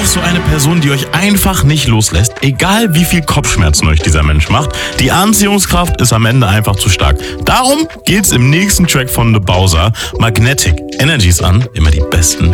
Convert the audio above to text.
auch so eine Person, die euch einfach nicht loslässt, egal wie viel Kopfschmerzen euch dieser Mensch macht. Die Anziehungskraft ist am Ende einfach zu stark. Darum geht's im nächsten Track von The Bowser. Magnetic. Energies an, immer die besten